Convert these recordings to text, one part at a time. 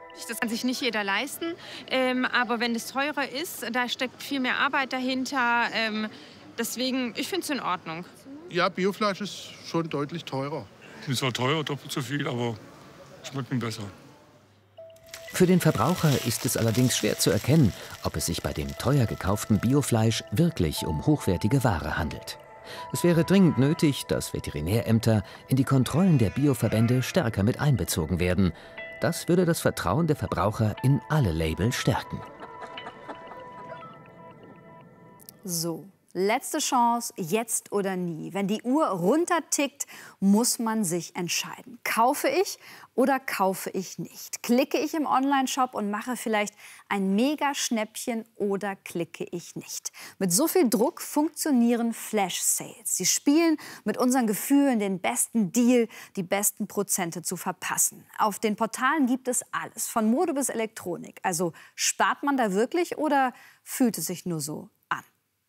Das kann sich nicht jeder leisten, aber wenn es teurer ist, da steckt viel mehr Arbeit dahinter. Deswegen, ich finde es in Ordnung. Ja, Biofleisch ist schon deutlich teurer. Ist zwar teuer, doppelt so viel, aber schmeckt mir besser. Für den Verbraucher ist es allerdings schwer zu erkennen, ob es sich bei dem teuer gekauften Biofleisch wirklich um hochwertige Ware handelt. Es wäre dringend nötig, dass Veterinärämter in die Kontrollen der Bioverbände stärker mit einbezogen werden. Das würde das Vertrauen der Verbraucher in alle Label stärken. So, letzte Chance, jetzt oder nie. Wenn die Uhr runtertickt, muss man sich entscheiden. Kaufe ich oder kaufe ich nicht? Klicke ich im Onlineshop und mache vielleicht ein Mega-Schnäppchen oder klicke ich nicht? Mit so viel Druck funktionieren Flash-Sales. Sie spielen mit unseren Gefühlen, den besten Deal, die besten Prozente zu verpassen. Auf den Portalen gibt es alles, von Mode bis Elektronik. Also spart man da wirklich oder fühlt es sich nur so an?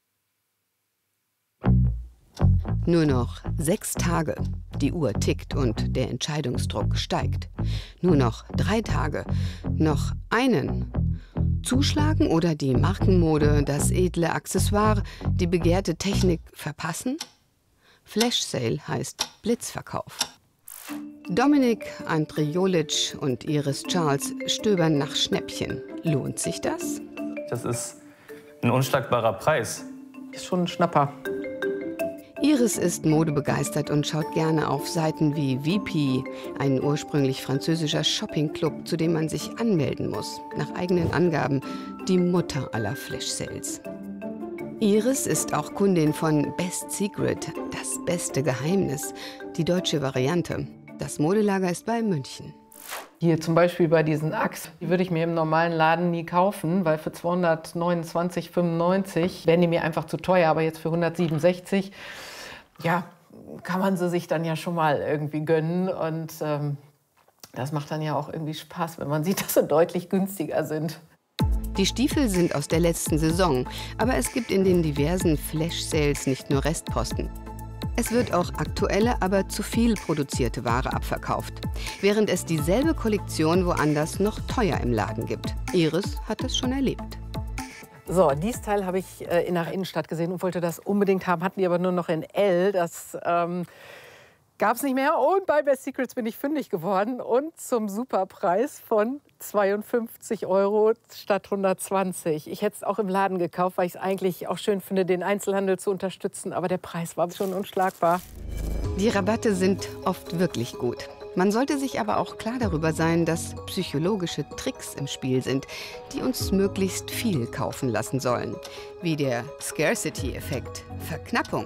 Nur noch 6 Tage. Die Uhr tickt und der Entscheidungsdruck steigt. Nur noch 3 Tage. Noch einen. Zuschlagen oder die Markenmode, das edle Accessoire, die begehrte Technik verpassen? Flash Sale heißt Blitzverkauf. Dominik Andrijolic und Iris Charles stöbern nach Schnäppchen. Lohnt sich das? Das ist ein unschlagbarer Preis. Ist schon ein Schnapper. Iris ist modebegeistert und schaut gerne auf Seiten wie VP, ein ursprünglich französischer Shoppingclub, zu dem man sich anmelden muss. Nach eigenen Angaben die Mutter aller Flash-Sales. Iris ist auch Kundin von Best Secret, das beste Geheimnis, die deutsche Variante. Das Modelager ist bei München. Hier zum Beispiel bei diesen Axt, die würde ich mir im normalen Laden nie kaufen, weil für 229,95 wären die mir einfach zu teuer, aber jetzt für 167, ja, kann man sie sich dann ja schon mal irgendwie gönnen und das macht dann ja auch irgendwie Spaß, wenn man sieht, dass sie deutlich günstiger sind. Die Stiefel sind aus der letzten Saison, aber es gibt in den diversen Flash-Sales nicht nur Restposten. Es wird auch aktuelle, aber zu viel produzierte Ware abverkauft, während es dieselbe Kollektion woanders noch teuer im Laden gibt. Iris hat es schon erlebt. So, dieses Teil habe ich in der Innenstadt gesehen und wollte das unbedingt haben, hatten die aber nur noch in L. Das gab es nicht mehr und bei Best Secrets bin ich fündig geworden und zum Superpreis von 52 € statt 120. Ich hätte es auch im Laden gekauft, weil ich es eigentlich auch schön finde, den Einzelhandel zu unterstützen, aber der Preis war schon unschlagbar. Die Rabatte sind oft wirklich gut. Man sollte sich aber auch klar darüber sein, dass psychologische Tricks im Spiel sind, die uns möglichst viel kaufen lassen sollen. Wie der Scarcity-Effekt, Verknappung.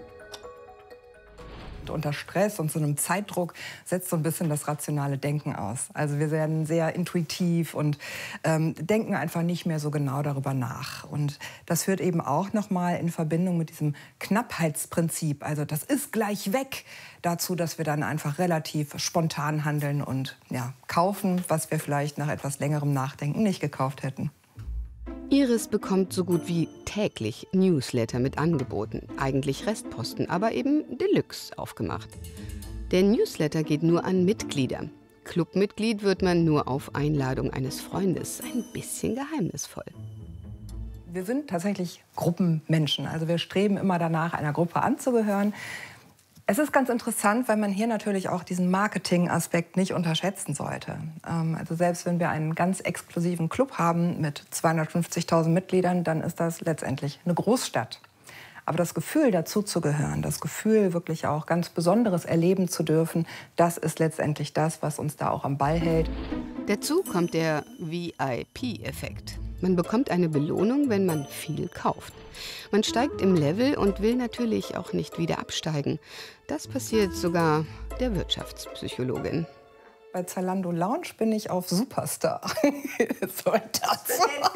Unter Stress und so einem Zeitdruck setzt so ein bisschen das rationale Denken aus. Also wir werden sehr intuitiv und denken einfach nicht mehr so genau darüber nach. Und das führt eben auch noch mal in Verbindung mit diesem Knappheitsprinzip, also das ist gleich weg, dazu, dass wir dann einfach relativ spontan handeln und ja, kaufen, was wir vielleicht nach etwas längerem Nachdenken nicht gekauft hätten. Iris bekommt so gut wie täglich Newsletter mit Angeboten. Eigentlich Restposten, aber eben Deluxe aufgemacht. Der Newsletter geht nur an Mitglieder. Clubmitglied wird man nur auf Einladung eines Freundes. Ein bisschen geheimnisvoll. Wir sind tatsächlich Gruppenmenschen. Also wir streben immer danach, einer Gruppe anzugehören. Es ist ganz interessant, weil man hier natürlich auch diesen Marketing-Aspekt nicht unterschätzen sollte. Also selbst wenn wir einen ganz exklusiven Club haben mit 250.000 Mitgliedern, dann ist das letztendlich eine Großstadt. Aber das Gefühl, dazuzugehören, das Gefühl, wirklich auch ganz Besonderes erleben zu dürfen, das ist letztendlich das, was uns da auch am Ball hält. Dazu kommt der VIP-Effekt. Man bekommt eine Belohnung, wenn man viel kauft. Man steigt im Level und will natürlich auch nicht wieder absteigen. Das passiert sogar der Wirtschaftspsychologin. Bei Zalando Lounge bin ich auf Superstar. So ein das.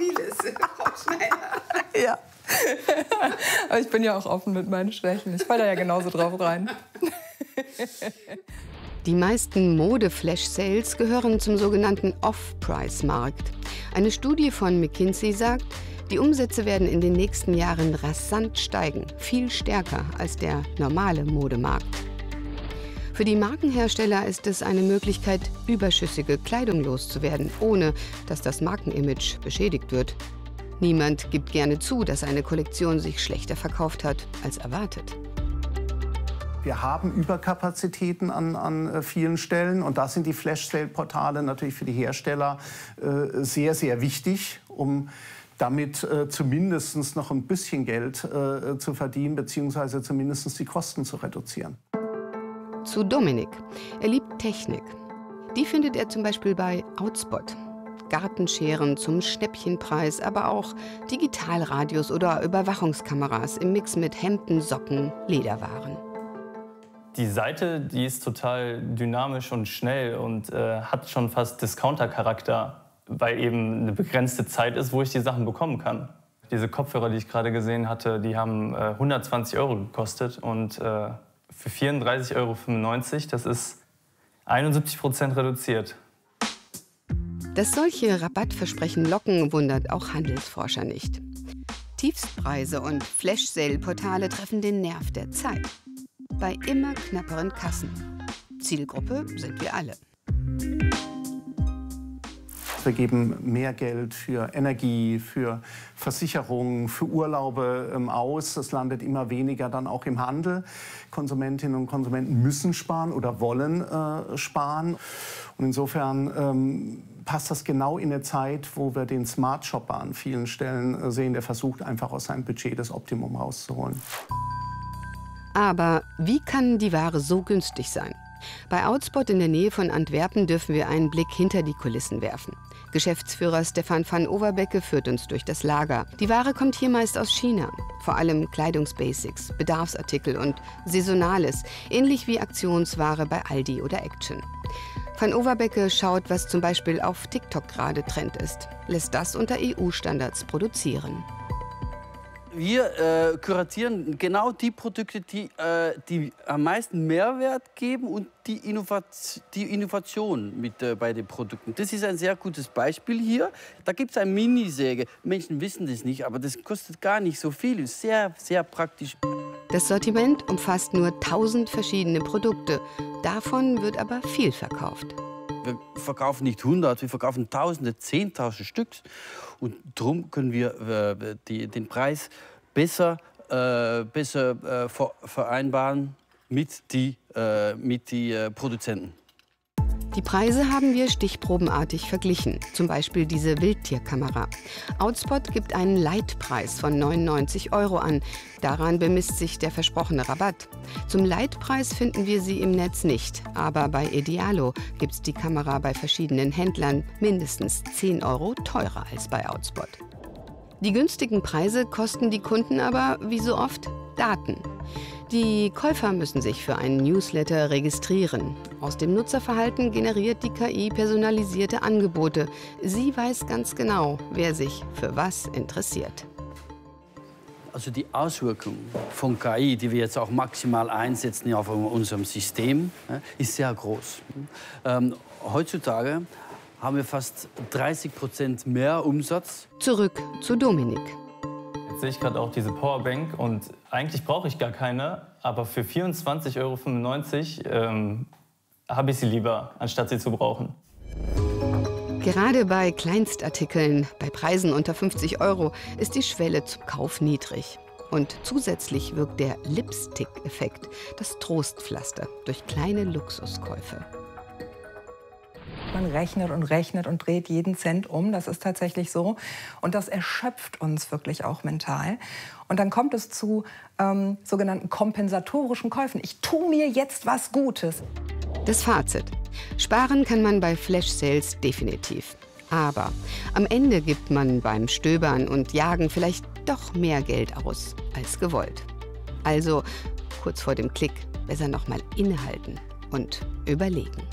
Ja. Aber ich bin ja auch offen mit meinen Schwächen. Ich falle da ja genauso drauf rein. Die meisten Mode-Flash-Sales gehören zum sogenannten Off-Price-Markt. Eine Studie von McKinsey sagt, die Umsätze werden in den nächsten Jahren rasant steigen, viel stärker als der normale Modemarkt. Für die Markenhersteller ist es eine Möglichkeit, überschüssige Kleidung loszuwerden, ohne dass das Markenimage beschädigt wird. Niemand gibt gerne zu, dass eine Kollektion sich schlechter verkauft hat als erwartet. Wir haben Überkapazitäten an vielen Stellen und da sind die Flash-Sale-Portale natürlich für die Hersteller sehr, sehr wichtig, um damit zumindest noch ein bisschen Geld zu verdienen bzw. zumindest die Kosten zu reduzieren. Zu Dominik. Er liebt Technik. Die findet er zum Beispiel bei Outspot. Gartenscheren zum Schnäppchenpreis, aber auch Digitalradios oder Überwachungskameras im Mix mit Hemden, Socken, Lederwaren. Die Seite, die ist total dynamisch und schnell und hat schon fast Discounter-Charakter, weil eben eine begrenzte Zeit ist, wo ich die Sachen bekommen kann. Diese Kopfhörer, die ich gerade gesehen hatte, die haben 120 € gekostet und für 34,95 €, das ist 71% reduziert. Dass solche Rabattversprechen locken, wundert auch Handelsforscher nicht. Tiefstpreise und Flash-Sale-Portale treffen den Nerv der Zeit. Bei immer knapperen Kassen. Zielgruppe sind wir alle. Wir geben mehr Geld für Energie, für Versicherungen, für Urlaube aus. Das landet immer weniger dann auch im Handel. Konsumentinnen und Konsumenten müssen sparen oder wollen sparen. Und insofern passt das genau in eine Zeit, wo wir den Smart Shopper an vielen Stellen sehen, der versucht einfach aus seinem Budget das Optimum rauszuholen. Aber wie kann die Ware so günstig sein? Bei Outspot in der Nähe von Antwerpen dürfen wir einen Blick hinter die Kulissen werfen. Geschäftsführer Stefan van Overbecke führt uns durch das Lager. Die Ware kommt hier meist aus China. Vor allem Kleidungsbasics, Bedarfsartikel und Saisonales, ähnlich wie Aktionsware bei Aldi oder Action. Van Overbecke schaut, was zum Beispiel auf TikTok gerade Trend ist, lässt das unter EU-Standards produzieren. Wir kuratieren genau die Produkte, die am meisten Mehrwert geben und die Innovation mit bei den Produkten. Das ist ein sehr gutes Beispiel hier. Da gibt es eine Minisäge. Menschen wissen das nicht, aber das kostet gar nicht so viel. Ist sehr, sehr praktisch. Das Sortiment umfasst nur 1000 verschiedene Produkte. Davon wird aber viel verkauft. Wir verkaufen nicht 100, wir verkaufen Tausende, 10.000 Stück. Und darum können wir den Preis besser vereinbaren mit den Produzenten. Die Preise haben wir stichprobenartig verglichen, zum Beispiel diese Wildtierkamera. Outspot gibt einen Leitpreis von 99 € an. Daran bemisst sich der versprochene Rabatt. Zum Leitpreis finden wir sie im Netz nicht, aber bei Idealo gibt es die Kamera bei verschiedenen Händlern mindestens 10 € teurer als bei Outspot. Die günstigen Preise kosten die Kunden aber, wie so oft, Daten. Die Käufer müssen sich für einen Newsletter registrieren. Aus dem Nutzerverhalten generiert die KI personalisierte Angebote. Sie weiß ganz genau, wer sich für was interessiert. Also die Auswirkung von KI, die wir jetzt auch maximal einsetzen auf unserem System, ist sehr groß. Heutzutage haben wir fast 30% mehr Umsatz. Zurück zu Dominik. Jetzt sehe ich gerade auch diese Powerbank und eigentlich brauche ich gar keine, aber für 24,95 € habe ich sie lieber, anstatt sie zu brauchen. Gerade bei Kleinstartikeln, bei Preisen unter 50 € ist die Schwelle zum Kauf niedrig. Und zusätzlich wirkt der Lipstick-Effekt, das Trostpflaster, durch kleine Luxuskäufe. Man rechnet und dreht jeden Cent um. Das ist tatsächlich so. Und das erschöpft uns wirklich auch mental. Und dann kommt es zu sogenannten kompensatorischen Käufen. Ich tue mir jetzt was Gutes. Das Fazit. Sparen kann man bei Flash-Sales definitiv. Aber am Ende gibt man beim Stöbern und Jagen vielleicht doch mehr Geld aus als gewollt. Also kurz vor dem Klick besser noch mal innehalten und überlegen.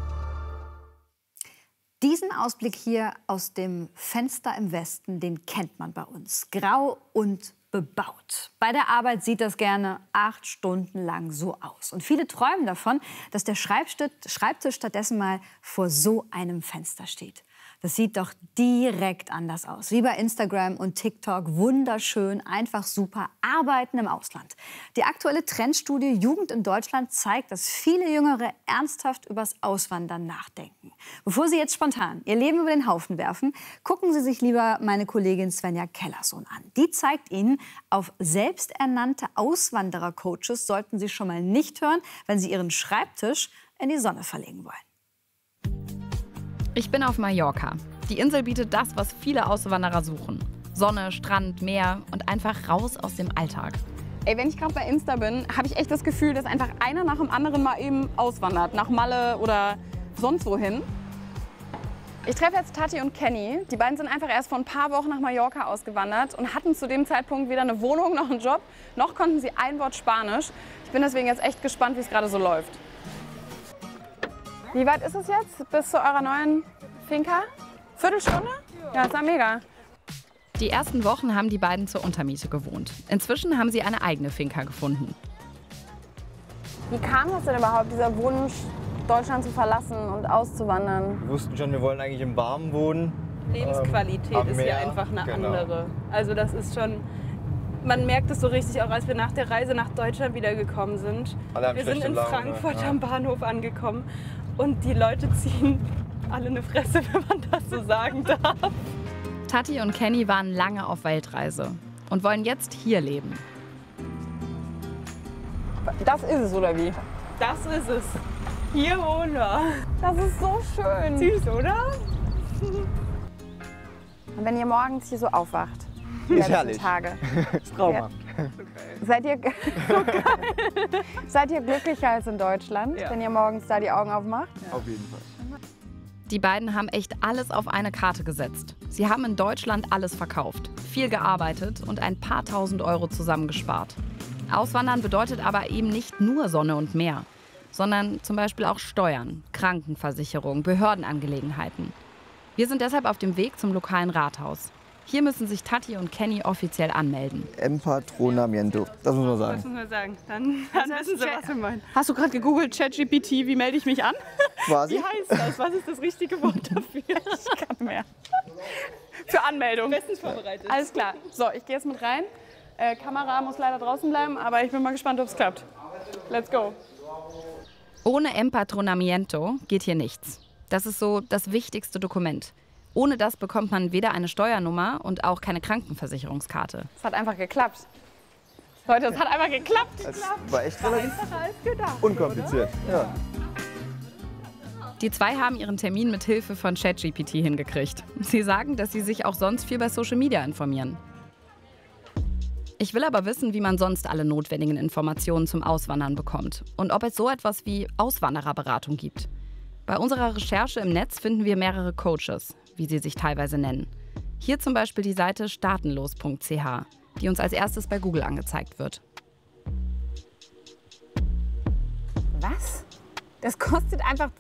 Diesen Ausblick hier aus dem Fenster im Westen, den kennt man bei uns. Grau und bebaut. Bei der Arbeit sieht das gerne 8 Stunden lang so aus. Und viele träumen davon, dass der Schreibtisch stattdessen mal vor so einem Fenster steht. Das sieht doch direkt anders aus. Wie bei Instagram und TikTok. Wunderschön, einfach super. Arbeiten im Ausland. Die aktuelle Trendstudie Jugend in Deutschland zeigt, dass viele Jüngere ernsthaft übers Auswandern nachdenken. Bevor Sie jetzt spontan Ihr Leben über den Haufen werfen, gucken Sie sich lieber meine Kollegin Svenja Kellersohn an. Die zeigt Ihnen, auf selbsternannte Auswanderer-Coaches sollten Sie schon mal nicht hören, wenn Sie Ihren Schreibtisch in die Sonne verlegen wollen. Ich bin auf Mallorca. Die Insel bietet das, was viele Auswanderer suchen. Sonne, Strand, Meer und einfach raus aus dem Alltag. Ey, wenn ich gerade bei Insta bin, habe ich echt das Gefühl, dass einfach einer nach dem anderen mal eben auswandert. Nach Malle oder sonst wohin. Ich treffe jetzt Tati und Kenny. Die beiden sind einfach erst vor ein paar Wochen nach Mallorca ausgewandert und hatten zu dem Zeitpunkt weder eine Wohnung noch einen Job, noch konnten sie ein Wort Spanisch. Ich bin deswegen jetzt echt gespannt, wie es gerade so läuft. Wie weit ist es jetzt bis zu eurer neuen Finca? Viertelstunde? Ja, ist ja mega. Die ersten Wochen haben die beiden zur Untermiete gewohnt. Inzwischen haben sie eine eigene Finca gefunden. Wie kam das denn überhaupt, dieser Wunsch, Deutschland zu verlassen und auszuwandern? Wir wussten schon, wir wollen eigentlich im Warmen wohnen. Lebensqualität ist hier einfach eine andere. Also das ist schon, man merkt es so richtig auch, als wir nach der Reise nach Deutschland wiedergekommen sind. Wir sind in Frankfurt am Bahnhof angekommen und die Leute ziehen alle eine Fresse, wenn man das so sagen darf. Tati und Kenny waren lange auf Weltreise und wollen jetzt hier leben. Das ist es, oder wie? Das ist es. Hier wohnen wir. Das ist so schön. Süß, oder? Und wenn ihr morgens hier so aufwacht, die ist letzten herrlich. Tage. Ist traumhaft. Seid ihr glücklicher als in Deutschland, wenn ihr morgens da die Augen aufmacht? Ja. Auf jeden Fall. Die beiden haben echt alles auf eine Karte gesetzt. Sie haben in Deutschland alles verkauft, viel gearbeitet und ein paar tausend Euro zusammengespart. Auswandern bedeutet aber eben nicht nur Sonne und Meer, sondern zum Beispiel auch Steuern, Krankenversicherung, Behördenangelegenheiten. Wir sind deshalb auf dem Weg zum lokalen Rathaus. Hier müssen sich Tati und Kenny offiziell anmelden. Empadronamiento, das muss man sagen. Das muss man sagen. Dann wissen Sie, was wir meinen. Hast du gerade gegoogelt, ChatGPT, wie melde ich mich an? Quasi. Wie heißt das? Was ist das richtige Wort dafür? Ich kann mehr. Für Anmeldung. Bestens vorbereitet. Alles klar. So, ich gehe jetzt mit rein. Kamera muss leider draußen bleiben, aber ich bin mal gespannt, ob es klappt. Let's go. Ohne Empadronamiento geht hier nichts. Das ist so das wichtigste Dokument. Ohne das bekommt man weder eine Steuernummer und auch keine Krankenversicherungskarte. Es hat einfach geklappt. Leute, es hat einfach geklappt. Es war echt relativ unkompliziert. Ja. Die zwei haben ihren Termin mit Hilfe von ChatGPT hingekriegt. Sie sagen, dass sie sich auch sonst viel bei Social Media informieren. Ich will aber wissen, wie man sonst alle notwendigen Informationen zum Auswandern bekommt und ob es so etwas wie Auswandererberatung gibt. Bei unserer Recherche im Netz finden wir mehrere Coaches, wie sie sich teilweise nennen. Hier zum Beispiel die Seite staatenlos.ch, die uns als erstes bei Google angezeigt wird. Was? Das kostet einfach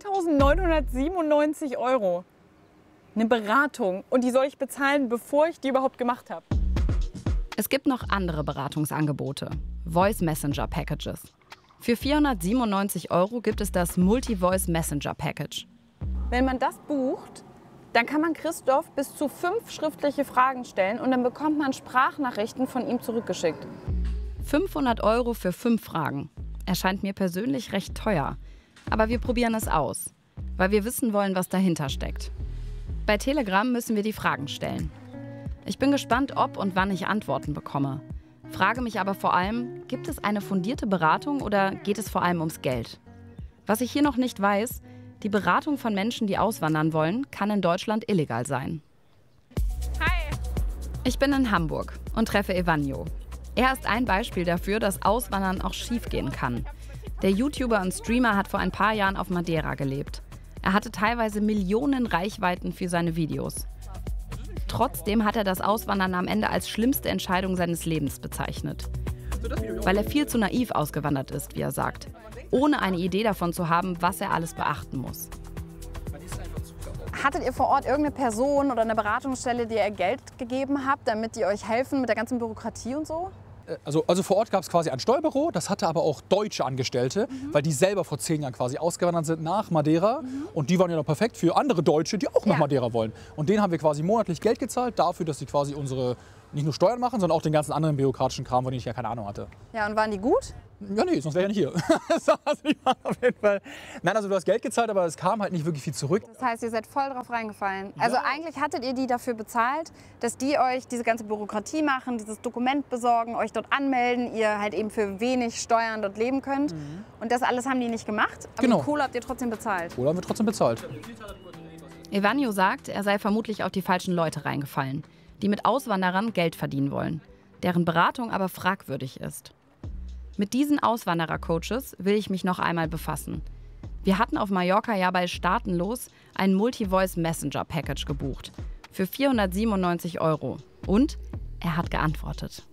2.997 €. Eine Beratung. Und die soll ich bezahlen, bevor ich die überhaupt gemacht habe. Es gibt noch andere Beratungsangebote, Voice Messenger Packages. Für 497 € gibt es das Multi-Voice Messenger Package. Wenn man das bucht, dann kann man Christoph bis zu 5 schriftliche Fragen stellen und dann bekommt man Sprachnachrichten von ihm zurückgeschickt. 500 € für 5 Fragen. Erscheint mir persönlich recht teuer. Aber wir probieren es aus, weil wir wissen wollen, was dahinter steckt. Bei Telegram müssen wir die Fragen stellen. Ich bin gespannt, ob und wann ich Antworten bekomme. Frage mich aber vor allem, gibt es eine fundierte Beratung oder geht es vor allem ums Geld? Was ich hier noch nicht weiß, die Beratung von Menschen, die auswandern wollen, kann in Deutschland illegal sein. Hi! Ich bin in Hamburg und treffe Evanio. Er ist ein Beispiel dafür, dass Auswandern auch schiefgehen kann. Der YouTuber und Streamer hat vor ein paar Jahren auf Madeira gelebt. Er hatte teilweise Millionen Reichweiten für seine Videos. Trotzdem hat er das Auswandern am Ende als schlimmste Entscheidung seines Lebens bezeichnet. Weil er viel zu naiv ausgewandert ist, wie er sagt, ohne eine Idee davon zu haben, was er alles beachten muss. Hattet ihr vor Ort irgendeine Person oder eine Beratungsstelle, die ihr Geld gegeben habt, damit die euch helfen mit der ganzen Bürokratie und so? also vor Ort gab es quasi ein Steuerbüro, das hatte aber auch deutsche Angestellte, weil die selber vor 10 Jahren quasi ausgewandert sind nach Madeira. Und die waren ja noch perfekt für andere Deutsche, die auch nach Madeira wollen. Und denen haben wir quasi monatlich Geld gezahlt dafür, dass sie quasi unsere nicht nur Steuern machen, sondern auch den ganzen anderen bürokratischen Kram, von dem ich ja keine Ahnung hatte. Ja, und waren die gut? Ja, nee, sonst wäre ich ja nicht hier. Auf jeden Fall. Nein, also du hast Geld gezahlt, aber es kam halt nicht wirklich viel zurück. Das heißt, ihr seid voll drauf reingefallen. Also eigentlich hattet ihr die dafür bezahlt, dass die euch diese ganze Bürokratie machen, dieses Dokument besorgen, euch dort anmelden, ihr halt eben für wenig Steuern dort leben könnt. Und das alles haben die nicht gemacht, aber die Kohle habt ihr trotzdem bezahlt. Kohle haben wir trotzdem bezahlt. Evanio sagt, er sei vermutlich auf die falschen Leute reingefallen, die mit Auswanderern Geld verdienen wollen, deren Beratung aber fragwürdig ist. Mit diesen Auswanderer-Coaches will ich mich noch einmal befassen. Wir hatten auf Mallorca ja bei Staatenlos ein Multi-Voice-Messenger-Package gebucht für 497 €. Und er hat geantwortet.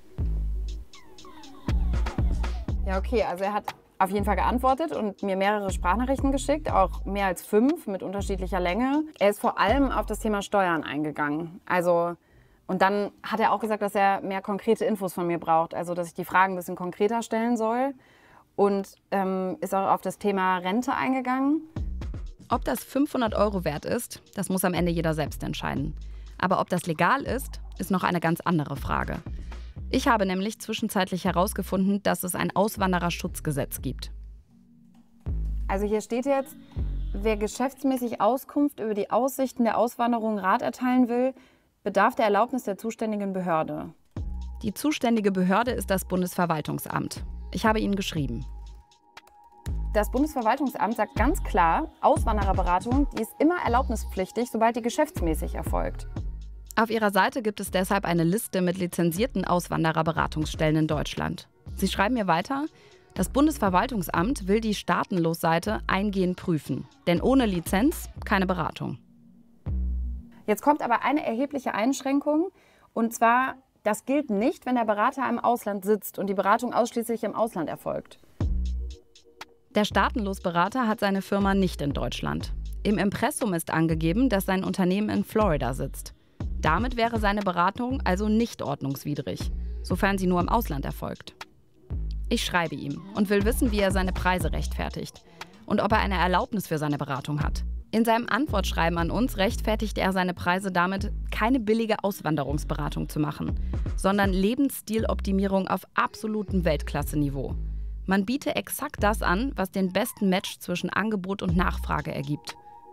Ja, okay, also er hat auf jeden Fall geantwortet und mir mehrere Sprachnachrichten geschickt, auch mehr als 5 mit unterschiedlicher Länge. Er ist vor allem auf das Thema Steuern eingegangen. Und dann hat er auch gesagt, dass er mehr konkrete Infos von mir braucht, also dass ich die Fragen ein bisschen konkreter stellen soll. Und ist auch auf das Thema Rente eingegangen. Ob das 500 € wert ist, das muss am Ende jeder selbst entscheiden. Aber ob das legal ist, ist noch eine ganz andere Frage. Ich habe nämlich zwischenzeitlich herausgefunden, dass es ein Auswandererschutzgesetz gibt. Also hier steht jetzt, wer geschäftsmäßig Auskunft über die Aussichten der Auswanderung Rat erteilen will, bedarf der Erlaubnis der zuständigen Behörde. Die zuständige Behörde ist das Bundesverwaltungsamt. Ich habe Ihnen geschrieben. Das Bundesverwaltungsamt sagt ganz klar, Auswandererberatung, die ist immer erlaubnispflichtig, sobald die geschäftsmäßig erfolgt. Auf ihrer Seite gibt es deshalb eine Liste mit lizenzierten Auswandererberatungsstellen in Deutschland. Sie schreiben mir weiter, das Bundesverwaltungsamt will die Staatenlos-Seite eingehend prüfen. Denn ohne Lizenz keine Beratung. Jetzt kommt aber eine erhebliche Einschränkung. Und zwar, das gilt nicht, wenn der Berater im Ausland sitzt und die Beratung ausschließlich im Ausland erfolgt. Der Staatenlos-Berater hat seine Firma nicht in Deutschland. Im Impressum ist angegeben, dass sein Unternehmen in Florida sitzt. Damit wäre seine Beratung also nicht ordnungswidrig, sofern sie nur im Ausland erfolgt. Ich schreibe ihm und will wissen, wie er seine Preise rechtfertigt und ob er eine Erlaubnis für seine Beratung hat. In seinem Antwortschreiben an uns rechtfertigt er seine Preise damit, keine billige Auswanderungsberatung zu machen, sondern Lebensstiloptimierung auf absolutem Weltklasse-Niveau. Man biete exakt das an, was den besten Match zwischen Angebot und Nachfrage ergibt.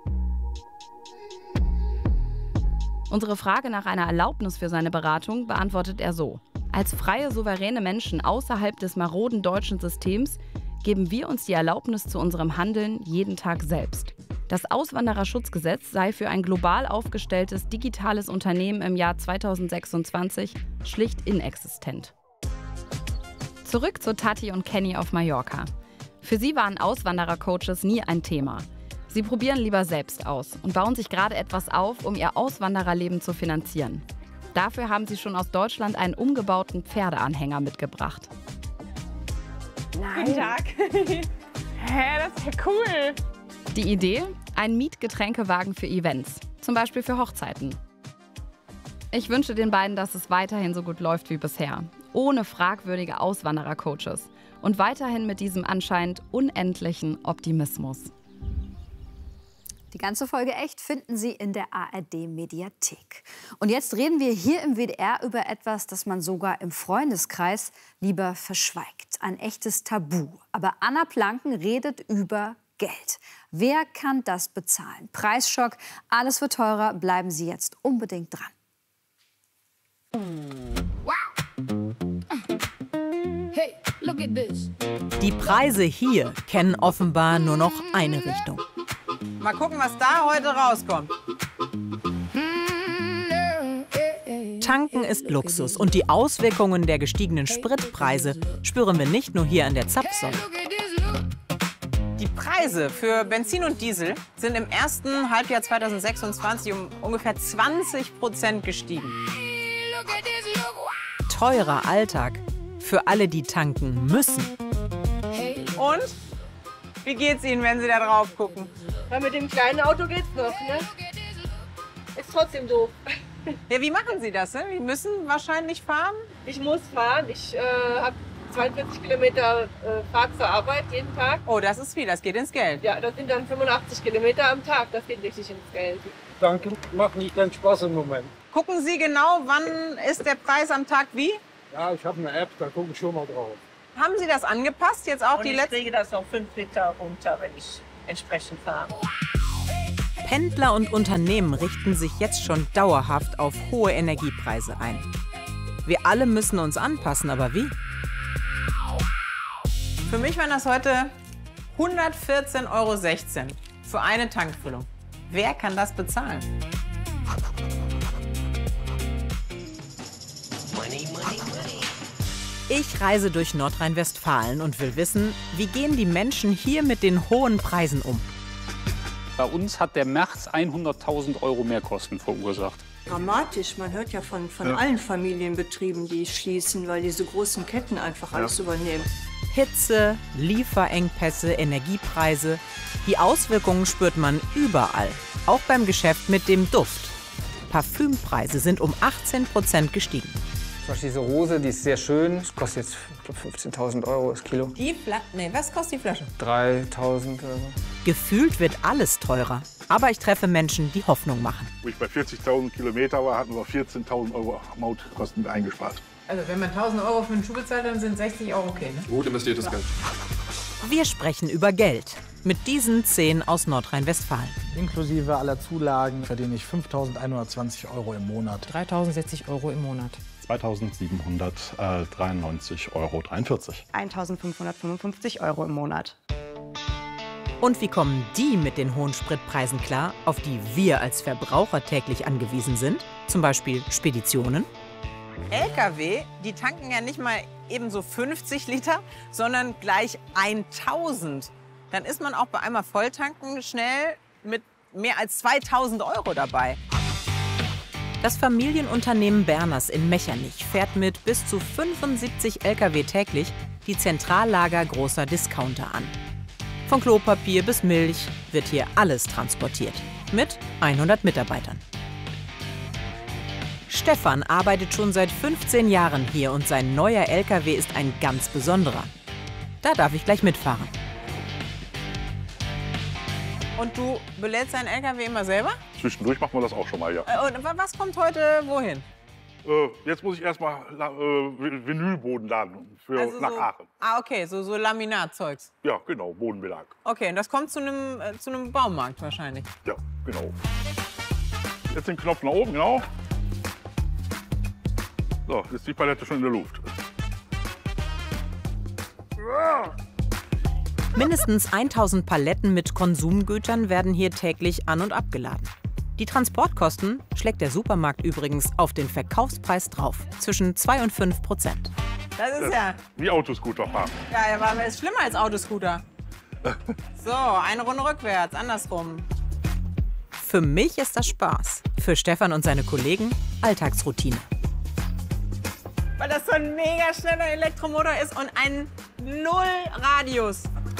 Unsere Frage nach einer Erlaubnis für seine Beratung beantwortet er so: Als freie, souveräne Menschen außerhalb des maroden deutschen Systems geben wir uns die Erlaubnis zu unserem Handeln jeden Tag selbst. Das Auswandererschutzgesetz sei für ein global aufgestelltes digitales Unternehmen im Jahr 2026 schlicht inexistent. Zurück zu Tati und Kenny auf Mallorca. Für sie waren Auswanderercoaches nie ein Thema. Sie probieren lieber selbst aus und bauen sich gerade etwas auf, um ihr Auswandererleben zu finanzieren. Dafür haben sie schon aus Deutschland einen umgebauten Pferdeanhänger mitgebracht. Nein. Guten Tag. Hä, das ist ja cool. Die Idee? Ein Mietgetränkewagen für Events, zum Beispiel für Hochzeiten. Ich wünsche den beiden, dass es weiterhin so gut läuft wie bisher, ohne fragwürdige Auswanderercoaches und weiterhin mit diesem anscheinend unendlichen Optimismus. Die ganze Folge echt finden Sie in der ARD-Mediathek. Und jetzt reden wir hier im WDR über etwas, das man sogar im Freundeskreis lieber verschweigt. Ein echtes Tabu. Aber Anna Planken redet über Geld. Wer kann das bezahlen? Preisschock, alles wird teurer. Bleiben Sie jetzt unbedingt dran. Hey, look at this. Die Preise hier kennen offenbar nur noch eine Richtung. Mal gucken, was da heute rauskommt. Tanken ist Luxus und die Auswirkungen der gestiegenen Spritpreise spüren wir nicht nur hier an der Zapfsäule. Die Preise für Benzin und Diesel sind im ersten Halbjahr 2026 um ungefähr 20% gestiegen. Teurer Alltag für alle, die tanken müssen. Und? Wie geht's Ihnen, wenn Sie da drauf gucken? Ja, mit dem kleinen Auto geht's noch, ne? Ist trotzdem doof. Ja, wie machen Sie das? Sie müssen wahrscheinlich fahren? Ich muss fahren. Ich habe 42 Kilometer Fahrt zur Arbeit jeden Tag. Oh, das ist viel. Das geht ins Geld. Ja, das sind dann 85 Kilometer am Tag. Das geht richtig ins Geld. Danke, macht nicht ganz Spaß im Moment. Gucken Sie genau, wann ist der Preis am Tag wie? Ja, ich habe eine App, da gucke ich schon mal drauf. Haben Sie das angepasst? Jetzt auch Und die ich letzten? kriege das auf 5 Liter runter, wenn ich entsprechend fahre. Pendler und Unternehmen richten sich jetzt schon dauerhaft auf hohe Energiepreise ein. Wir alle müssen uns anpassen, aber wie? Für mich waren das heute 114,16 € für eine Tankfüllung. Wer kann das bezahlen? Ich reise durch Nordrhein-Westfalen und will wissen, wie gehen die Menschen hier mit den hohen Preisen um? Bei uns hat der März 100.000 € Mehrkosten verursacht. Dramatisch. Man hört ja von allen Familienbetrieben, die schließen, weil diese großen Ketten einfach alles übernehmen. Hitze, Lieferengpässe, Energiepreise. Die Auswirkungen spürt man überall. Auch beim Geschäft mit dem Duft. Parfümpreise sind um 18% gestiegen. Zum Beispiel diese Rose, die ist sehr schön. Das kostet jetzt 15.000 € das Kilo. Was kostet die Flasche? 3.000 €. Gefühlt wird alles teurer. Aber ich treffe Menschen, die Hoffnung machen. Wo ich bei 40.000 Kilometer war, hatten wir 14.000 € Mautkosten mit eingespart. Also wenn man 1.000 € für einen Schuh bezahlt, dann sind 60 € okay, ne? Gut investiertes Geld. Wir sprechen über Geld. Mit diesen 10 aus Nordrhein-Westfalen. Inklusive aller Zulagen verdiene ich 5.120 € im Monat. 3.060 € im Monat. 2.793,43 €. 1.555 € im Monat. Und wie kommen die mit den hohen Spritpreisen klar, auf die wir als Verbraucher täglich angewiesen sind? Zum Beispiel Speditionen? LKW, die tanken ja nicht mal eben so 50 Liter, sondern gleich 1.000. Dann ist man auch bei einmal Volltanken schnell mit mehr als 2.000 € dabei. Das Familienunternehmen Berners in Mechernich fährt mit bis zu 75 Lkw täglich die Zentrallager großer Discounter an. Von Klopapier bis Milch wird hier alles transportiert. Mit 100 Mitarbeitern. Stefan arbeitet schon seit 15 Jahren hier und sein neuer Lkw ist ein ganz besonderer. Da darf ich gleich mitfahren. Und du belädst deinen LKW immer selber? Zwischendurch machen wir das auch schon mal, ja. Und was kommt heute wohin? Jetzt muss ich erstmal Vinylboden laden für Also nach so, Aachen. Okay, so Laminatzeugs. Ja, genau, Bodenbelag. Okay, und das kommt zu einem Baumarkt wahrscheinlich. Ja, genau. Jetzt den Knopf nach oben, genau. So, jetzt ist die Palette schon in der Luft. Mindestens 1000 Paletten mit Konsumgütern werden hier täglich an- und abgeladen. Die Transportkosten schlägt der Supermarkt übrigens auf den Verkaufspreis drauf, zwischen 2 und 5%. Das ist ja... Wie Autoscooter fahren. Ja, aber es ist schlimmer als Autoscooter. So, eine Runde rückwärts, andersrum. Für mich ist das Spaß. Für Stefan und seine Kollegen Alltagsroutine. Weil das so ein mega schneller Elektromotor ist und ein Null-Radius.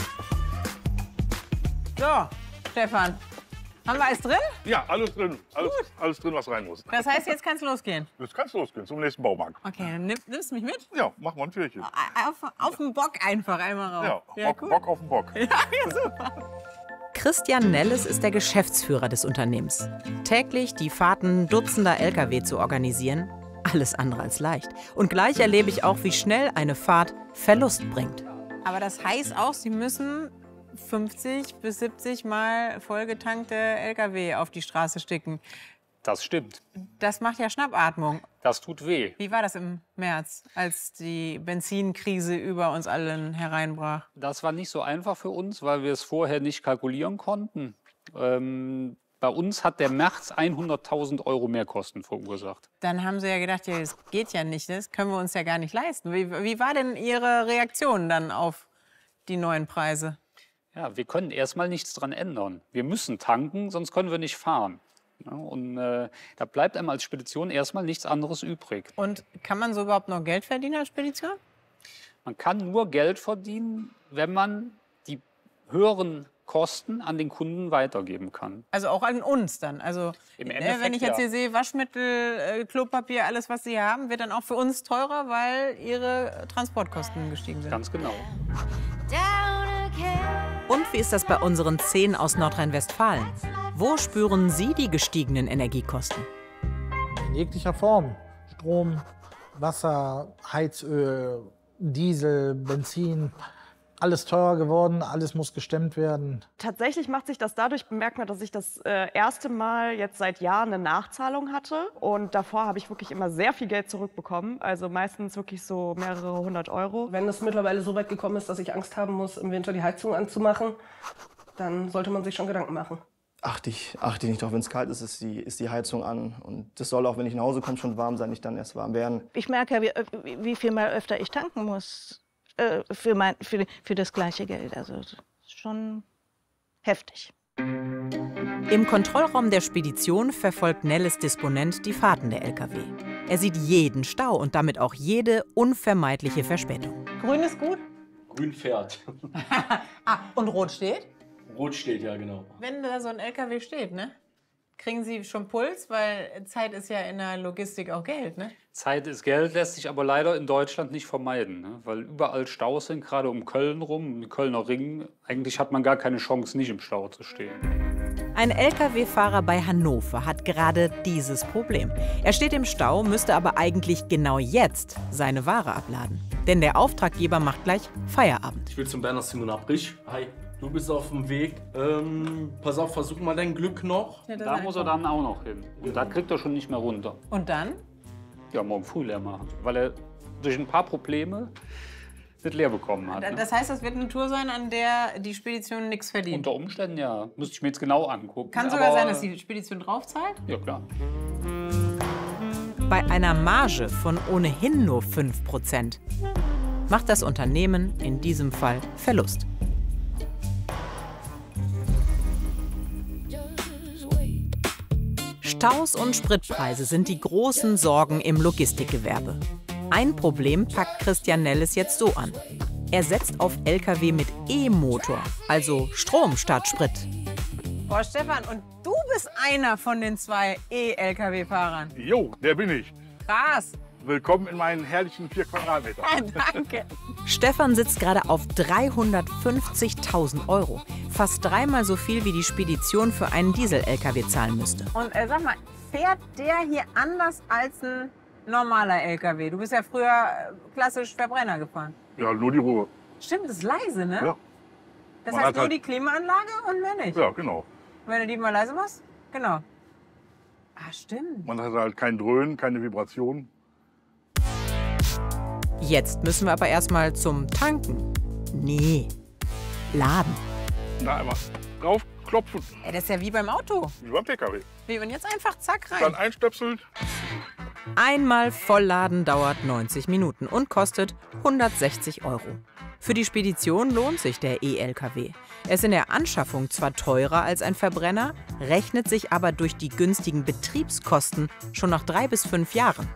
So, Stefan, haben wir alles drin? Ja, alles drin. Alles drin, was rein muss. Das heißt, jetzt kann es losgehen? Jetzt kann es losgehen, zum nächsten Baumarkt. Okay, dann nimmst du mich mit? Ja, mach mal ein Türchen. Auf den Bock einfach einmal rauf. Ja, Bock auf den Bock. Ja, super. Christian Nelles ist der Geschäftsführer des Unternehmens. Täglich die Fahrten dutzender Lkw zu organisieren, alles andere als leicht. Und gleich erlebe ich auch, wie schnell eine Fahrt Verlust bringt. Aber das heißt auch, Sie müssen 50 bis 70 Mal vollgetankte Lkw auf die Straße sticken. Das stimmt. Das macht ja Schnappatmung. Das tut weh. Wie war das im März, als die Benzinkrise über uns allen hereinbrach? Das war nicht so einfach für uns, weil wir es vorher nicht kalkulieren konnten. Bei uns hat der März 100.000 € Mehrkosten verursacht. Dann haben Sie ja gedacht, ja, das geht ja nicht, das können wir uns ja gar nicht leisten. Wie war denn Ihre Reaktion dann auf die neuen Preise? Ja, wir können erstmal nichts dran ändern. Wir müssen tanken, sonst können wir nicht fahren. Ja, und da bleibt einem als Spedition erstmal nichts anderes übrig. Und kann man so überhaupt noch Geld verdienen als Spedition? Man kann nur Geld verdienen, wenn man die höheren Kosten an den Kunden weitergeben kann. Also auch an uns dann. Also Im Endeffekt, wenn ich jetzt hier ja. sehe, Waschmittel, Klopapier, alles, was Sie hier haben, wird dann auch für uns teurer, weil Ihre Transportkosten gestiegen sind. Ganz genau. Und wie ist das bei unseren 10 aus Nordrhein-Westfalen? Wo spüren Sie die gestiegenen Energiekosten? In jeglicher Form. Strom, Wasser, Heizöl, Diesel, Benzin. Alles teurer geworden, alles muss gestemmt werden. Tatsächlich macht sich das dadurch bemerkbar, dass ich das erste Mal jetzt seit Jahren eine Nachzahlung hatte. Und davor habe ich wirklich immer sehr viel Geld zurückbekommen. Also meistens wirklich so mehrere 100 €. Wenn es mittlerweile so weit gekommen ist, dass ich Angst haben muss, im Winter die Heizung anzumachen, dann sollte man sich schon Gedanken machen. Achte ich nicht drauf, wenn es kalt ist, ist die Heizung an. Und das soll auch, wenn ich nach Hause komme, schon warm sein, nicht dann erst warm werden. Ich merke, wie viel mal öfter ich tanken muss für das gleiche Geld. Also das ist schon heftig. Im Kontrollraum der Spedition verfolgt Nelles Disponent die Fahrten der Lkw. Er sieht jeden Stau und damit auch jede unvermeidliche Verspätung. Grün ist gut? Grün fährt. Und rot steht? Rot steht, ja, genau. Wenn da so ein LKW steht, ne? Kriegen Sie schon Puls? Weil Zeit ist ja in der Logistik auch Geld, ne? Zeit ist Geld, lässt sich aber leider in Deutschland nicht vermeiden. Ne? Weil überall Staus sind, gerade um Köln rum, um Kölner Ring. Eigentlich hat man gar keine Chance, nicht im Stau zu stehen. Ein Lkw-Fahrer bei Hannover hat gerade dieses Problem. Er steht im Stau, müsste aber eigentlich genau jetzt seine Ware abladen. Denn der Auftraggeber macht gleich Feierabend. Ich will zum Bernhard Simon Abrich. Hi, du bist auf dem Weg. Pass auf, versuch mal dein Glück noch. Ja, da muss er dann auch noch hin. Und da kriegt er schon nicht mehr runter. Und dann? Ja, morgen früh leer machen. Weil er durch ein paar Probleme nicht leer bekommen hat. Das heißt, das wird eine Tour sein, an der die Spedition nichts verdient? Unter Umständen ja. Müsste ich mir jetzt genau angucken. Kann sogar sein, dass die Spedition draufzahlt? Ja, klar. Bei einer Marge von ohnehin nur 5% macht das Unternehmen in diesem Fall Verlust. Staus und Spritpreise sind die großen Sorgen im Logistikgewerbe. Ein Problem packt Christian Nelles jetzt so an. Er setzt auf Lkw mit E-Motor, also Strom statt Sprit. Boah, Stefan, und du bist einer von den 2 E-Lkw-Fahrern. Jo, der bin ich. Krass. Willkommen in meinen herrlichen 4 Quadratmeter. Danke. Stefan sitzt gerade auf 350.000 €. Fast 3-mal so viel, wie die Spedition für einen Diesel-Lkw zahlen müsste. Und sag mal, fährt der hier anders als ein normaler Lkw? Du bist ja früher klassisch Verbrenner gefahren. Ja, nur die Ruhe. Stimmt, das ist leise, ne? Ja. Das Man heißt hat nur halt- die Klimaanlage und mehr nicht? Ja, genau. Und wenn du die mal leise machst? Genau. Ah, stimmt. Man hat halt kein Dröhnen, keine Vibration. Jetzt müssen wir aber erstmal zum Tanken. Nee, laden. Na, einmal draufklopfen. Ey, das ist ja wie beim Auto. Wie beim PKW. Wie, und jetzt einfach zack rein. Dann einstöpseln. Einmal vollladen dauert 90 Minuten und kostet 160 €. Für die Spedition lohnt sich der E-Lkw. Er ist in der Anschaffung zwar teurer als ein Verbrenner, rechnet sich aber durch die günstigen Betriebskosten schon nach 3 bis 5 Jahren.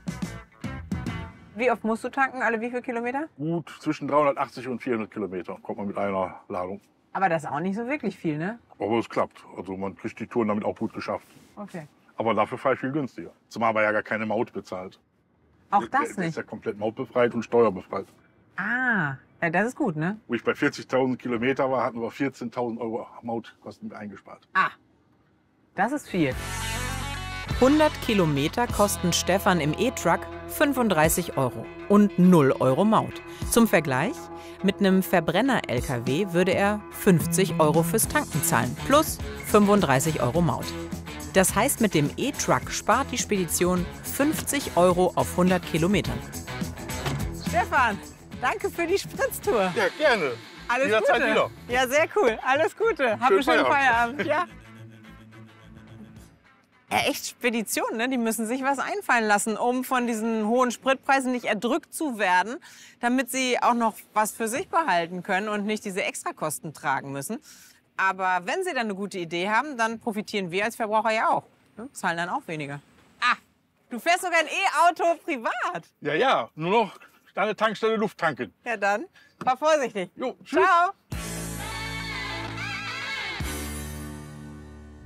Wie oft musst du tanken? Alle wie viele Kilometer? Gut, zwischen 380 und 400 Kilometer kommt man mit einer Ladung. Aber das ist auch nicht so wirklich viel, ne? Aber es klappt. Also man kriegt die Touren damit auch gut geschafft. Okay. Aber dafür fahre ich viel günstiger. Zumal man ja gar keine Maut bezahlt. Auch das Der ist nicht? ja komplett mautbefreit und steuerbefreit. Ah, ja, das ist gut, ne? Wo ich bei 40.000 Kilometer war, hatten wir 14.000 € Mautkosten eingespart. Ah, das ist viel. 100 Kilometer kosten Stefan im E-Truck 35 € und 0 € Maut. Zum Vergleich, mit einem Verbrenner-Lkw würde er 50 € fürs Tanken zahlen, plus 35 € Maut. Das heißt, mit dem E-Truck spart die Spedition 50 € auf 100 Kilometern. Stefan, danke für die Spritztour. Ja, gerne. Alles Jederzeit Gute. wieder. Ja, sehr cool. Alles Gute. Hab einen schönen Feierabend. Ja. Ja, echt Speditionen, ne? Die müssen sich was einfallen lassen, um von diesen hohen Spritpreisen nicht erdrückt zu werden, damit sie auch noch was für sich behalten können und nicht diese Extrakosten tragen müssen. Aber wenn sie dann eine gute Idee haben, dann profitieren wir als Verbraucher ja auch. Ne? Zahlen dann auch weniger. Ah, du fährst sogar ein E-Auto privat. Ja, nur noch an der Tankstelle Luft tanken. Ja dann, fahr vorsichtig. Jo, tschüss. Ciao.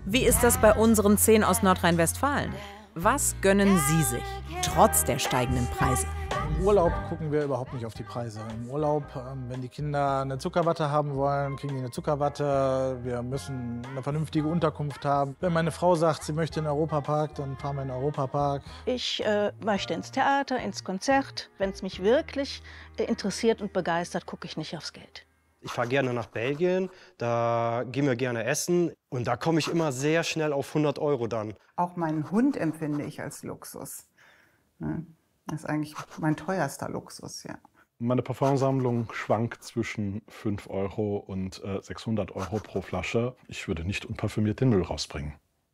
Wie ist das bei unseren 10 aus Nordrhein-Westfalen? Was gönnen Sie sich, trotz der steigenden Preise? Im Urlaub gucken wir überhaupt nicht auf die Preise. Im Urlaub, wenn die Kinder eine Zuckerwatte haben wollen, kriegen die eine Zuckerwatte. Wir müssen eine vernünftige Unterkunft haben. Wenn meine Frau sagt, sie möchte in den Europapark, dann fahren wir in den Europapark. Ich möchte ins Theater, ins Konzert. Wenn es mich wirklich interessiert und begeistert, gucke ich nicht aufs Geld. Ich fahre gerne nach Belgien, da gehen wir gerne essen und da komme ich immer sehr schnell auf 100 € dann. Auch meinen Hund empfinde ich als Luxus. Das ist eigentlich mein teuerster Luxus, ja. Meine Parfumsammlung schwankt zwischen 5 € und 600 € pro Flasche. Ich würde nicht unparfümiert den Müll rausbringen.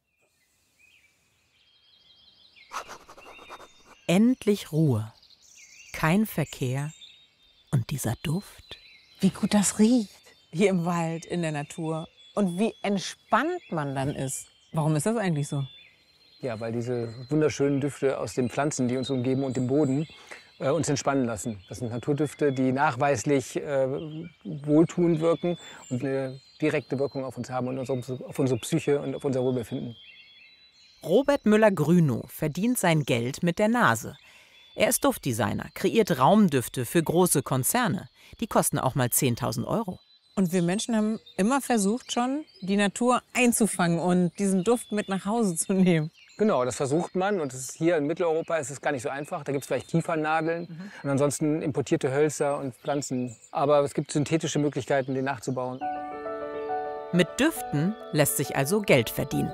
Endlich Ruhe, kein Verkehr und dieser Duft. Wie gut das riecht hier im Wald, in der Natur. Und wie entspannt man dann ist. Warum ist das eigentlich so? Ja, weil diese wunderschönen Düfte aus den Pflanzen, die uns umgeben und dem Boden, uns entspannen lassen. Das sind Naturdüfte, die nachweislich wohltuend wirken und eine direkte Wirkung auf uns haben und auf unsere Psyche und auf unser Wohlbefinden. Robert Müller-Grünow verdient sein Geld mit der Nase. Er ist Duftdesigner, kreiert Raumdüfte für große Konzerne. Die kosten auch mal 10.000 €. Und wir Menschen haben immer versucht schon, die Natur einzufangen und diesen Duft mit nach Hause zu nehmen. Genau, das versucht man. Und hier in Mitteleuropa ist es gar nicht so einfach. Da gibt es vielleicht Kiefernadeln und ansonsten importierte Hölzer und Pflanzen. Aber es gibt synthetische Möglichkeiten, den nachzubauen. Mit Düften lässt sich also Geld verdienen.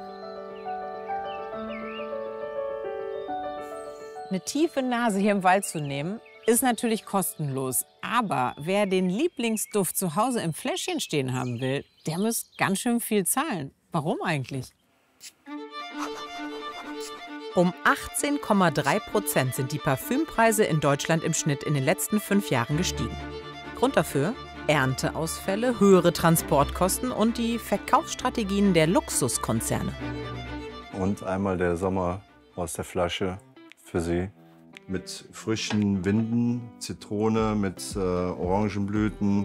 Eine tiefe Nase hier im Wald zu nehmen, ist natürlich kostenlos. Aber wer den Lieblingsduft zu Hause im Fläschchen stehen haben will, der muss ganz schön viel zahlen. Warum eigentlich? Um 18,3% sind die Parfümpreise in Deutschland im Schnitt in den letzten 5 Jahren gestiegen. Grund dafür? Ernteausfälle, höhere Transportkosten und die Verkaufsstrategien der Luxuskonzerne. Und einmal der Sommer aus der Flasche für Sie. Mit frischen Winden, Zitrone, mit Orangenblüten.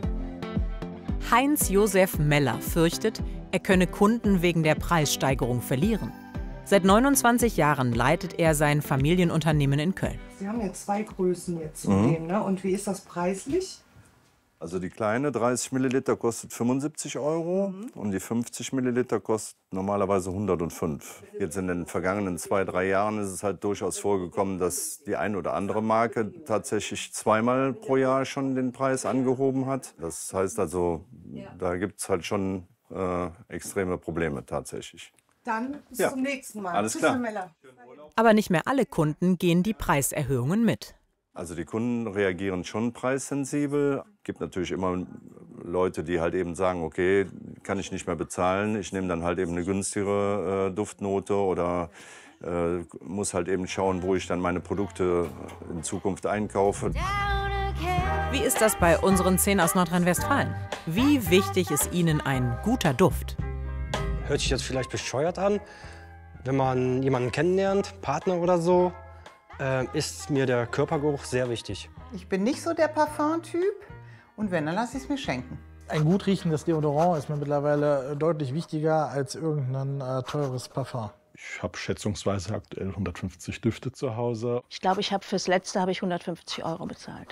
Heinz-Josef Meller fürchtet, er könne Kunden wegen der Preissteigerung verlieren. Seit 29 Jahren leitet er sein Familienunternehmen in Köln. Sie haben ja 2 Größen jetzt zu nehmen, ne? Und wie ist das preislich? Also die kleine 30 Milliliter kostet 75 € und die 50 Milliliter kostet normalerweise 105. Jetzt in den vergangenen 2-3 Jahren ist es halt durchaus vorgekommen, dass die eine oder andere Marke tatsächlich 2-mal pro Jahr schon den Preis angehoben hat. Das heißt also, da gibt es halt schon extreme Probleme tatsächlich. Dann bis zum nächsten Mal. Alles klar. Aber nicht mehr alle Kunden gehen die Preiserhöhungen mit. Also die Kunden reagieren schon preissensibel. Es gibt natürlich immer Leute, die halt eben sagen, okay, kann ich nicht mehr bezahlen. Ich nehme dann halt eben eine günstigere Duftnote oder muss halt eben schauen, wo ich dann meine Produkte in Zukunft einkaufe. Wie ist das bei unseren 10 aus Nordrhein-Westfalen? Wie wichtig ist Ihnen ein guter Duft? Hört sich jetzt vielleicht bescheuert an, wenn man jemanden kennenlernt, Partner oder so, ist mir der Körpergeruch sehr wichtig. Ich bin nicht so der Parfum-Typ und wenn, dann lasse ich es mir schenken. Ein gut riechendes Deodorant ist mir mittlerweile deutlich wichtiger als irgendein teures Parfum. Ich habe schätzungsweise aktuell 150 Düfte zu Hause. Ich glaube, fürs Letzte habe ich 150 € bezahlt.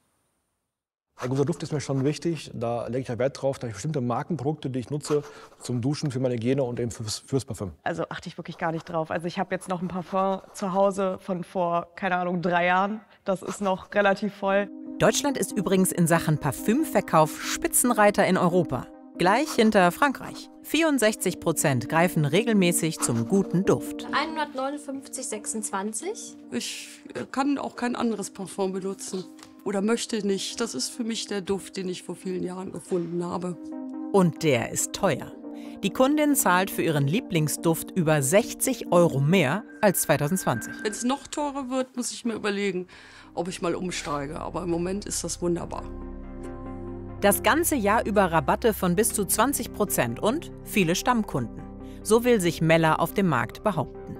Ein guter Duft ist mir schon wichtig. Da lege ich ja Wert drauf, dass ich bestimmte Markenprodukte, die ich nutze, zum Duschen, für meine Hygiene und eben fürs Parfüm. Also achte ich wirklich gar nicht drauf. Also ich habe jetzt noch ein Parfum zu Hause von vor, keine Ahnung, 3 Jahren. Das ist noch relativ voll. Deutschland ist übrigens in Sachen Parfümverkauf Spitzenreiter in Europa. Gleich hinter Frankreich. 64% greifen regelmäßig zum guten Duft. 159,26. Ich kann auch kein anderes Parfum benutzen. Oder möchte nicht. Das ist für mich der Duft, den ich vor vielen Jahren gefunden habe. Und der ist teuer. Die Kundin zahlt für ihren Lieblingsduft über 60 € mehr als 2020. Wenn es noch teurer wird, muss ich mir überlegen, ob ich mal umsteige. Aber im Moment ist das wunderbar. Das ganze Jahr über Rabatte von bis zu 20% und viele Stammkunden. So will sich Meller auf dem Markt behaupten.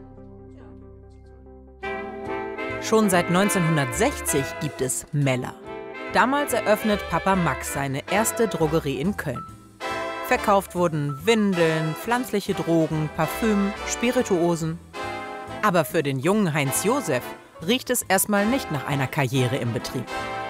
Schon seit 1960 gibt es Meller. Damals eröffnet Papa Max seine erste Drogerie in Köln. Verkauft wurden Windeln, pflanzliche Drogen, Parfüm, Spirituosen. Aber für den jungen Heinz Josef riecht es erstmal nicht nach einer Karriere im Betrieb.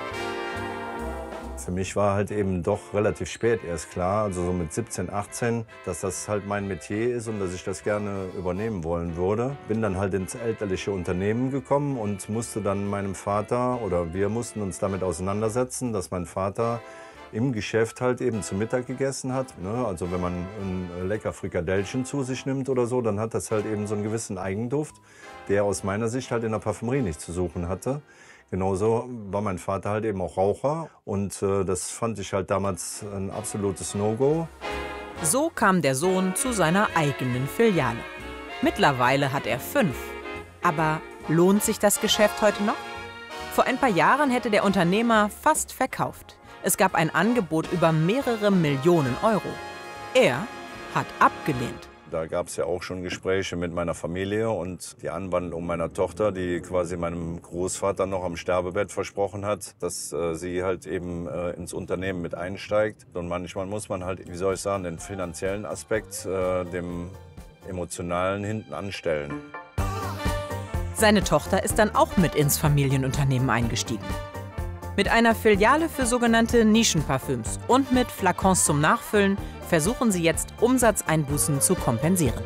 Für mich war halt eben doch relativ spät erst klar, also so mit 17, 18, dass das halt mein Metier ist und dass ich das gerne übernehmen wollen würde. Bin dann halt ins elterliche Unternehmen gekommen und musste dann meinem Vater, oder wir mussten uns damit auseinandersetzen, dass mein Vater im Geschäft halt eben zu Mittag gegessen hat. Also wenn man ein lecker Frikadellchen zu sich nimmt oder so, dann hat das halt eben so einen gewissen Eigenduft, der aus meiner Sicht halt in der Parfümerie nicht zu suchen hatte. Genauso war mein Vater halt eben auch Raucher und das fand ich halt damals ein absolutes No-Go. So kam der Sohn zu seiner eigenen Filiale. Mittlerweile hat er 5. Aber lohnt sich das Geschäft heute noch? Vor ein paar Jahren hätte der Unternehmer fast verkauft. Es gab ein Angebot über mehrere Millionen Euro. Er hat abgelehnt. Da gab es ja auch schon Gespräche mit meiner Familie und die Anwandlung meiner Tochter, die quasi meinem Großvater noch am Sterbebett versprochen hat, dass sie halt eben ins Unternehmen mit einsteigt. Und manchmal muss man halt, wie soll ich sagen, den finanziellen Aspekt dem emotionalen hinten anstellen. Seine Tochter ist dann auch mit ins Familienunternehmen eingestiegen. Mit einer Filiale für sogenannte Nischenparfüms und mit Flakons zum Nachfüllen versuchen sie jetzt, Umsatzeinbußen zu kompensieren.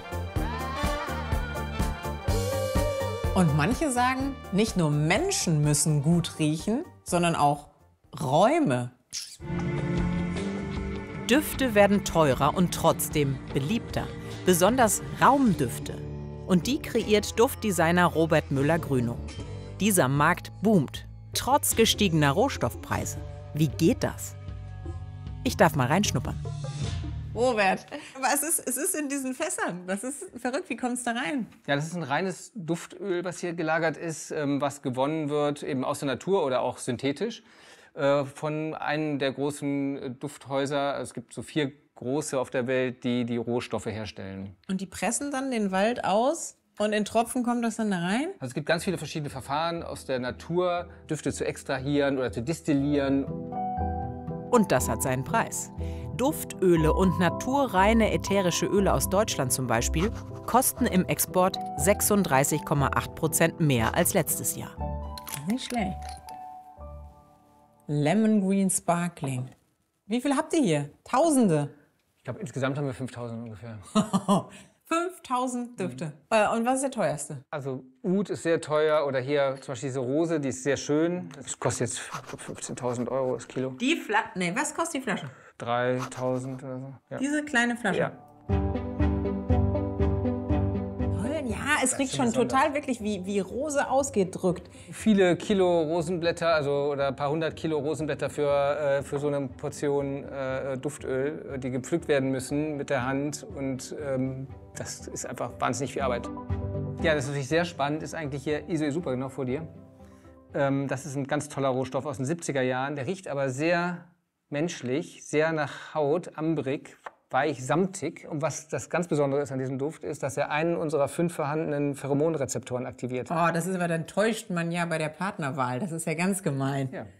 Und manche sagen, nicht nur Menschen müssen gut riechen, sondern auch Räume. Düfte werden teurer und trotzdem beliebter. Besonders Raumdüfte. Und die kreiert Duftdesigner Robert Müller-Grünow. Dieser Markt boomt, trotz gestiegener Rohstoffpreise. Wie geht das? Ich darf mal reinschnuppern. Robert, was ist, es ist in diesen Fässern? Das ist verrückt, wie kommt es da rein? Ja, das ist ein reines Duftöl, was hier gelagert ist, was gewonnen wird, eben aus der Natur oder auch synthetisch, von einem der großen Dufthäuser. Es gibt so 4 große auf der Welt, die die Rohstoffe herstellen. Und die pressen dann den Wald aus? Und in Tropfen kommt das dann da rein? Also es gibt ganz viele verschiedene Verfahren aus der Natur, Düfte zu extrahieren oder zu destillieren. Und das hat seinen Preis. Duftöle und naturreine ätherische Öle aus Deutschland zum Beispiel kosten im Export 36,8% mehr als letztes Jahr. Nicht schlecht. Lemon Green Sparkling. Wie viel habt ihr hier? Tausende? Ich glaube, insgesamt haben wir 5.000 ungefähr. 5.000 Düfte. Und was ist der teuerste? Also Oud ist sehr teuer oder hier zum Beispiel diese Rose, die ist sehr schön. Das kostet jetzt 15.000 € das Kilo. Die Flasche? Nee, was kostet die Flasche? 3.000 oder so. Ja. Diese kleine Flasche? Ja. Ja, es riecht schon total wirklich wie Rose ausgedrückt. Viele Kilo Rosenblätter, also oder ein paar 100 Kilo Rosenblätter für so eine Portion Duftöl, die gepflückt werden müssen mit der Hand. Und das ist einfach wahnsinnig viel Arbeit. Ja, das ist natürlich sehr spannend, ist eigentlich hier Iso Super genau vor dir. Das ist ein ganz toller Rohstoff aus den 70er Jahren. Der riecht aber sehr menschlich, sehr nach Haut, ambrig, weich, samtig. Und was das ganz Besondere ist an diesem Duft, ist, dass er einen unserer 5 vorhandenen Pheromonrezeptoren aktiviert. Oh, das ist aber, dann täuscht man ja bei der Partnerwahl. Das ist ja ganz gemein. Ja.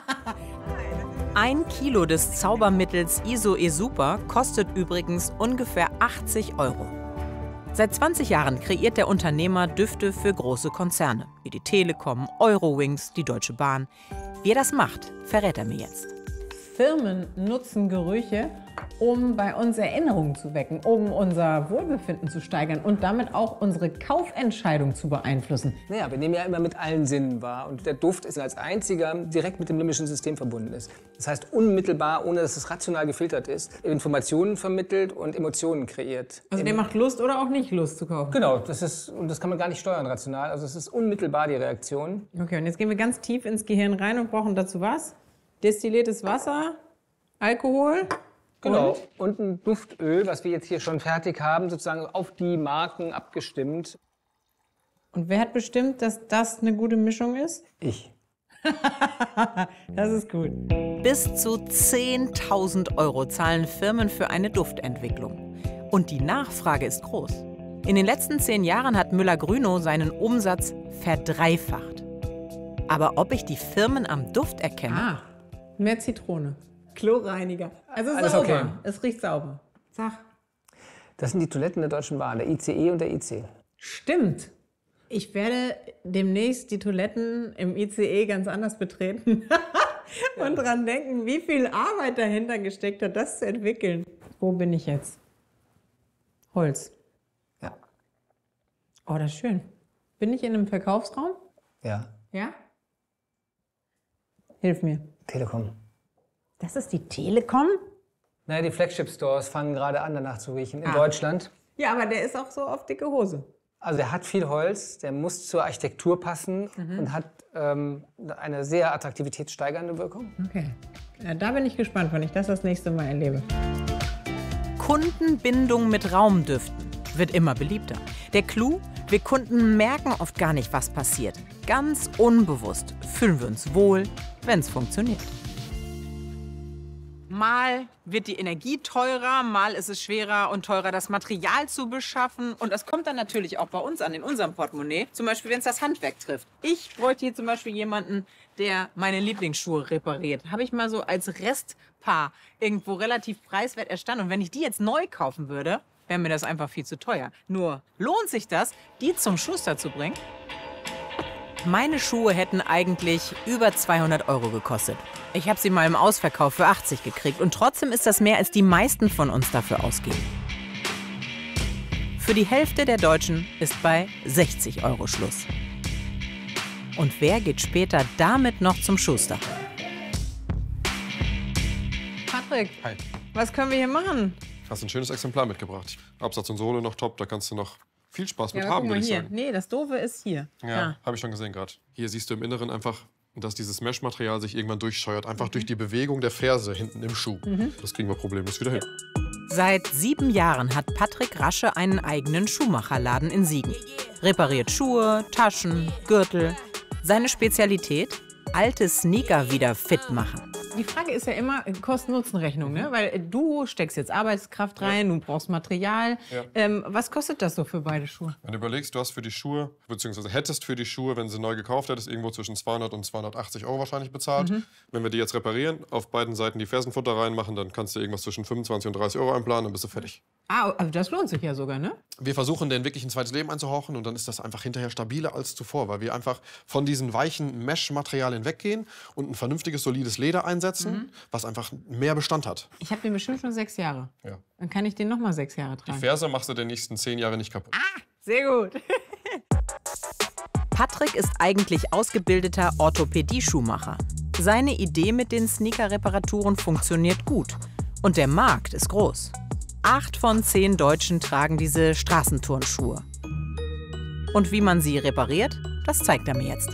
1 Kilo des Zaubermittels Iso Super kostet übrigens ungefähr 80 €. Seit 20 Jahren kreiert der Unternehmer Düfte für große Konzerne, wie die Telekom, Eurowings, die Deutsche Bahn. Wie er das macht, verrät er mir jetzt. Firmen nutzen Gerüche, um bei uns Erinnerungen zu wecken, um unser Wohlbefinden zu steigern und damit auch unsere Kaufentscheidung zu beeinflussen. Naja, wir nehmen ja immer mit allen Sinnen wahr. Und der Duft ist als einziger direkt mit dem limbischen System verbunden ist. Das heißt, unmittelbar, ohne dass es rational gefiltert ist, Informationen vermittelt und Emotionen kreiert. Also der macht Lust oder auch nicht Lust zu kaufen? Genau, und das kann man gar nicht steuern rational. Also es ist unmittelbar die Reaktion. Okay, und jetzt gehen wir ganz tief ins Gehirn rein und brauchen dazu was? Destilliertes Wasser, Alkohol. Genau, und ein Duftöl, was wir jetzt hier schon fertig haben, sozusagen auf die Marken abgestimmt. Und wer hat bestimmt, dass das eine gute Mischung ist? Ich. Das ist gut. Bis zu 10.000 € zahlen Firmen für eine Duftentwicklung. Und die Nachfrage ist groß. In den letzten 10 Jahren hat Müller-Grünow seinen Umsatz verdreifacht. Aber ob ich die Firmen am Duft erkenne? Mehr Zitrone. Kloreiniger. Also Alles sauber. okay. Es riecht sauber. Sag. Das sind die Toiletten der Deutschen Bahn, der ICE und der IC. Stimmt. Ich werde demnächst die Toiletten im ICE ganz anders betreten und dran denken, wie viel Arbeit dahinter gesteckt hat, das zu entwickeln. Wo bin ich jetzt? Holz. Ja. Oh, das ist schön. Bin ich in einem Verkaufsraum? Ja. Ja? Hilf mir. Telekom. Das ist die Telekom? Naja, die Flagship-Stores fangen gerade an, danach zu riechen. In Deutschland. Ja, aber der ist auch so auf dicke Hose. Also der hat viel Holz, der muss zur Architektur passen und hat eine sehr attraktivitätssteigernde Wirkung. Okay. Ja, da bin ich gespannt, wenn ich das nächste Mal erlebe. Kundenbindung mit Raumdüften wird immer beliebter. Der Clou? Wir Kunden merken oft gar nicht, was passiert. Ganz unbewusst fühlen wir uns wohl, wenn es funktioniert. Mal wird die Energie teurer, mal ist es schwerer und teurer, das Material zu beschaffen. Und das kommt dann natürlich auch bei uns an, in unserem Portemonnaie. Zum Beispiel, wenn es das Handwerk trifft. Ich bräuchte hier zum Beispiel jemanden, der meine Lieblingsschuhe repariert. Habe ich mal so als Restpaar irgendwo relativ preiswert erstanden. Und wenn ich die jetzt neu kaufen würde, wäre mir das einfach viel zu teuer. Nur lohnt sich das, die zum Schuster zu bringen? Meine Schuhe hätten eigentlich über 200 € gekostet. Ich habe sie mal im Ausverkauf für 80 gekriegt und trotzdem ist das mehr, als die meisten von uns dafür ausgeben. Für die Hälfte der Deutschen ist bei 60 € Schluss. Und wer geht später damit noch zum Schuster? Patrick, Hi. was können wir hier machen? Hast ein schönes Exemplar mitgebracht. Absatz und Sohle noch top, da kannst du noch viel Spaß mit haben, guck mal würde ich hier. sagen. Nee, das Doofe ist hier. Ja, habe ich schon gesehen gerade. Hier siehst du im Inneren einfach, dass dieses Mesh-Material sich irgendwann durchscheuert. Einfach durch die Bewegung der Ferse hinten im Schuh. Das kriegen wir problemlos wieder hin. Seit 7 Jahren hat Patrick Rasche einen eigenen Schuhmacherladen in Siegen. Repariert Schuhe, Taschen, Gürtel. Seine Spezialität? Alte Sneaker wieder fit machen. Die Frage ist ja immer Kosten-Nutzen-Rechnung, ne? Weil du steckst jetzt Arbeitskraft rein, du brauchst Material. Ja. Was kostet das so für beide Schuhe? Wenn du überlegst, du hast für die Schuhe, beziehungsweise hättest für die Schuhe, wenn sie neu gekauft hättest, irgendwo zwischen 200 und 280 € wahrscheinlich bezahlt. Wenn wir die jetzt reparieren, auf beiden Seiten die Fersenfutter reinmachen, dann kannst du irgendwas zwischen 25 und 30 € einplanen, dann bist du fertig. Ah, also das lohnt sich ja sogar, ne? Wir versuchen, denen wirklich ein zweites Leben einzuhauchen und dann ist das einfach hinterher stabiler als zuvor, weil wir einfach von diesen weichen Mesh-Materialien weggehen und ein vernünftiges, solides Leder einsetzen, was einfach mehr Bestand hat. Ich habe den bestimmt schon 6 Jahre. Ja. Dann kann ich den noch mal 6 Jahre Die tragen. Ferse machst du den nächsten 10 Jahre nicht kaputt. Sehr gut. Patrick ist eigentlich ausgebildeter Orthopädie-Schuhmacher. Seine Idee mit den Sneaker-Reparaturen funktioniert gut. Und der Markt ist groß. 8 von 10 Deutschen tragen diese Straßenturnschuhe. Und wie man sie repariert, das zeigt er mir jetzt.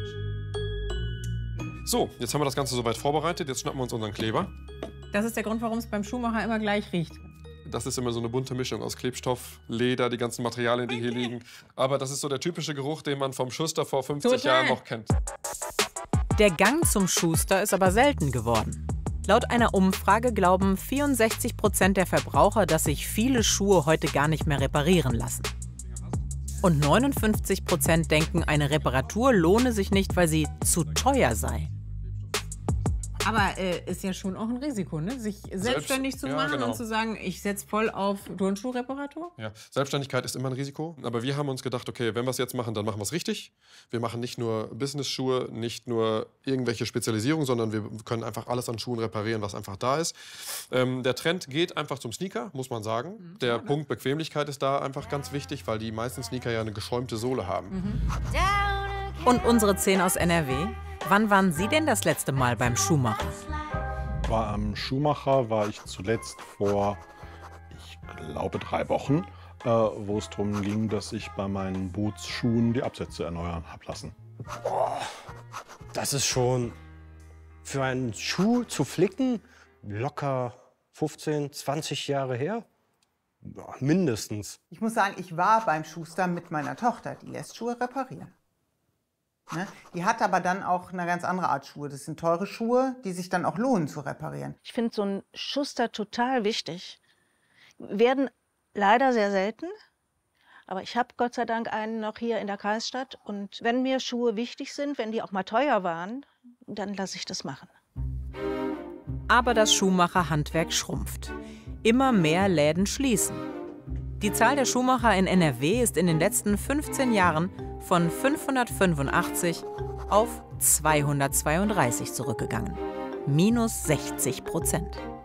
So, jetzt haben wir das Ganze soweit vorbereitet. Jetzt schnappen wir uns unseren Kleber. Das ist der Grund, warum es beim Schuhmacher immer gleich riecht. Das ist immer so eine bunte Mischung aus Klebstoff, Leder, die ganzen Materialien, die hier liegen. Aber das ist so der typische Geruch, den man vom Schuster vor 50 Jahren noch kennt. Der Gang zum Schuster ist aber selten geworden. Laut einer Umfrage glauben 64% der Verbraucher, dass sich viele Schuhe heute gar nicht mehr reparieren lassen. Und 59% denken, eine Reparatur lohne sich nicht, weil sie zu teuer sei. Aber ist ja schon auch ein Risiko, ne? Sich selbstständig zu machen und zu sagen, ich setze voll auf Turnschuhreparatur? Ja, Selbstständigkeit ist immer ein Risiko. Aber wir haben uns gedacht, okay, wenn wir es jetzt machen, dann machen wir es richtig. Wir machen nicht nur Business-Schuhe, nicht nur irgendwelche Spezialisierungen, sondern wir können einfach alles an Schuhen reparieren, was einfach da ist. Der Trend geht einfach zum Sneaker, muss man sagen. Der Punkt Bequemlichkeit ist da einfach ganz wichtig, weil die meisten Sneaker ja eine geschäumte Sohle haben. Und unsere 10 aus NRW? Wann waren Sie denn das letzte Mal beim Schuhmacher? Am Schuhmacher war ich zuletzt vor, ich glaube, 3 Wochen, wo es darum ging, dass ich bei meinen Bootsschuhen die Absätze erneuern habe lassen. Boah, das ist schon für einen Schuh zu flicken locker 15, 20 Jahre her. Ja, mindestens. Ich muss sagen, ich war beim Schuster mit meiner Tochter, die lässt Schuhe reparieren. Ne? Die hat aber dann auch eine ganz andere Art Schuhe. Das sind teure Schuhe, die sich dann auch lohnen zu reparieren. Ich finde so einen Schuster total wichtig. Werden leider sehr selten, aber ich habe Gott sei Dank einen noch hier in der Kreisstadt. Und wenn mir Schuhe wichtig sind, wenn die auch mal teuer waren, dann lasse ich das machen. Aber das Schuhmacherhandwerk schrumpft. Immer mehr Läden schließen. Die Zahl der Schuhmacher in NRW ist in den letzten 15 Jahren von 585 auf 232 zurückgegangen. Minus 60%.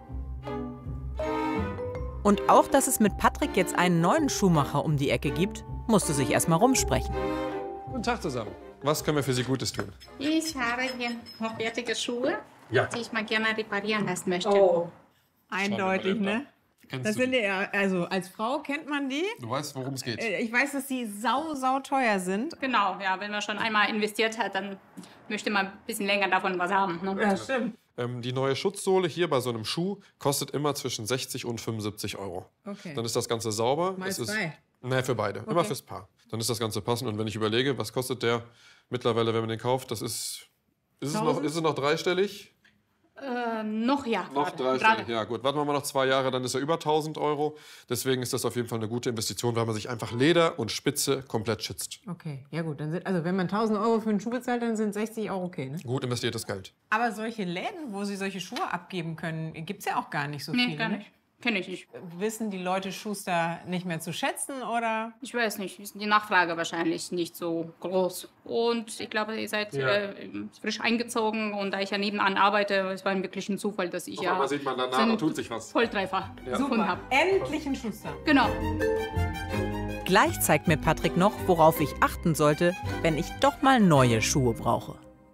Und auch, dass es mit Patrick jetzt einen neuen Schuhmacher um die Ecke gibt, musste sich erstmal rumsprechen. Guten Tag zusammen. Was können wir für Sie Gutes tun? Ich habe hier hochwertige Schuhe, die ich mal gerne reparieren lassen möchte. Oh, eindeutig, ne? Kennst Das du sind ja, also als Frau kennt man die. Du weißt, worum es geht. Ich weiß, dass die sau teuer sind. Genau, ja, wenn man schon einmal investiert hat, dann möchte man ein bisschen länger davon was haben. Ne? Ja, stimmt. Die neue Schutzsohle hier bei so einem Schuh kostet immer zwischen 60 und 75 Euro. Okay. Dann ist das Ganze sauber. Mal Es ist, zwei. nee, für beide. Okay. Immer fürs Paar. Dann ist das Ganze passend. Und wenn ich überlege, was kostet der mittlerweile, wenn man den kauft, das ist es noch dreistellig? Noch ja. Noch gerade. dreistellig, ja gut. Warten wir mal noch 2 Jahre, dann ist er über 1000 Euro. Deswegen ist das auf jeden Fall eine gute Investition, weil man sich einfach Leder und Spitze komplett schützt. Okay, ja gut. Dann sind, also wenn man 1000 Euro für einen Schuh bezahlt, dann sind 60 Euro okay, ne? Gut investiertes Geld. Aber solche Läden, wo Sie solche Schuhe abgeben können, gibt es ja auch gar nicht so viele. Nee, gar nicht. Kenne ich nicht. Wissen die Leute Schuster nicht mehr zu schätzen, oder? Ich weiß nicht. Ist die Nachfrage wahrscheinlich nicht so groß. Und ich glaube, ihr seid frisch eingezogen. Und da ich ja nebenan arbeite, es war wirklich ein Zufall, dass ich Auf einmal sieht man danach, da tut sich was. Volltreffer gefunden habe. Endlich ein Schuster. Genau. Gleich zeigt mir Patrick noch, worauf ich achten sollte, wenn ich doch mal neue Schuhe brauche.